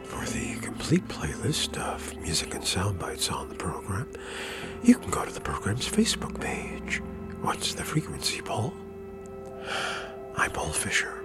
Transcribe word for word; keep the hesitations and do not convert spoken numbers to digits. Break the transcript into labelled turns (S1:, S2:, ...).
S1: For the complete playlist of music and sound bites on the program, you can go to the program's Facebook page. What's the frequency, Paul? I'm Paul Fisher.